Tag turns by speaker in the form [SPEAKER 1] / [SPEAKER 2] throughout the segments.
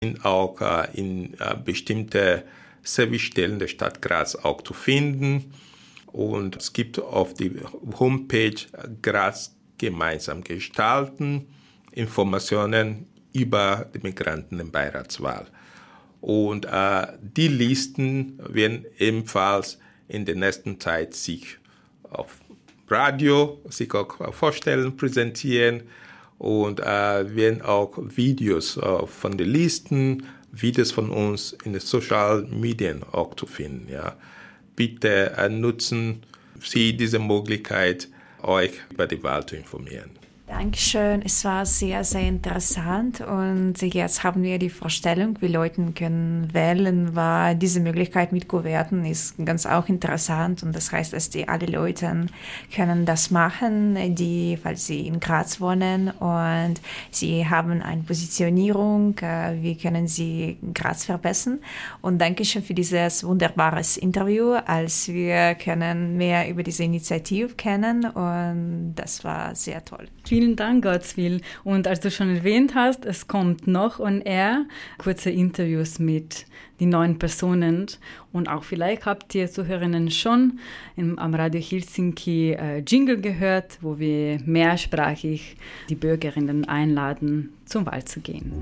[SPEAKER 1] sind auch in bestimmte Servicestellen der Stadt Graz auch zu finden. Und es gibt auf der Homepage Graz gemeinsam gestalten Informationen über die Migrantenbeiratswahl. Und die Listen werden ebenfalls in der nächsten Zeit sich auf Radio sich auch vorstellen, präsentieren und werden auch Videos von den Listen, Videos von uns in den Social Medien auch zu finden. Ja. Bitte nutzen Sie diese Möglichkeit, euch über die Wahl zu informieren.
[SPEAKER 2] Dankeschön, es war sehr, sehr interessant und jetzt haben wir die Vorstellung, wie Leute können wählen, weil diese Möglichkeit mit Kuverten ist ganz auch interessant und das heißt, dass alle Leute können das machen, falls sie in Graz wohnen und sie haben eine Positionierung, wie können sie Graz verbessern und Dankeschön für dieses wunderbares Interview, als wir können mehr über diese Initiative kennen und das war sehr toll.
[SPEAKER 3] Vielen Dank, Gottswill. Und als du schon erwähnt hast, es kommt noch on air kurze Interviews mit den neuen Personen. Und auch vielleicht habt ihr Zuhörerinnen schon am Radio Helsinki Jingle gehört, wo wir mehrsprachig die Bürgerinnen einladen, zur Wahl zu gehen.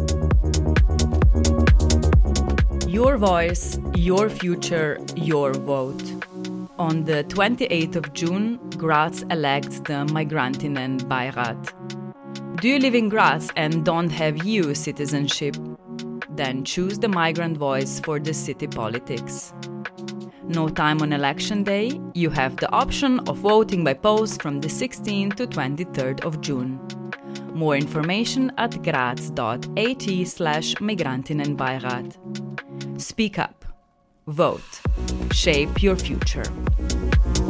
[SPEAKER 3] Your voice, your future, your vote. On the 28th of June, Graz elects the Migrantinnenbeirat. Do you live in Graz and don't have EU citizenship? Then choose the migrant voice for the city politics. No time on election day, you have the option of voting by post from the 16th to 23rd of June. More information at graz.at/Migrantinnenbeirat. Speak up. Vote. Shape your future.